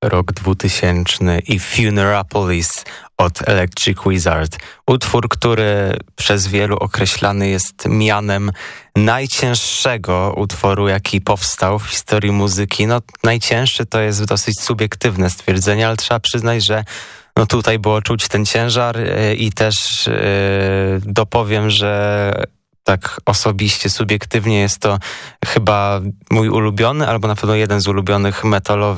rok 2000 i Funerapolis od Electric Wizard. Utwór, który przez wielu określany jest mianem najcięższego utworu, jaki powstał w historii muzyki. No, najcięższy to jest dosyć subiektywne stwierdzenie, ale trzeba przyznać, że no tutaj było czuć ten ciężar i też dopowiem, że tak osobiście, subiektywnie jest to chyba mój ulubiony, albo na pewno jeden z ulubionych metalowych